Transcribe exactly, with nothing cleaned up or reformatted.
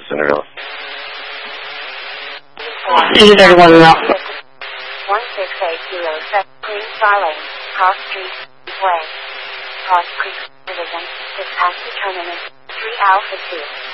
Cinderella。 谢谢大家观众。 one six eight zero seven Green Star Lane, Cross Street, Way, Cross Creek Division, Fitzpatrick Terminus, three Alpha two.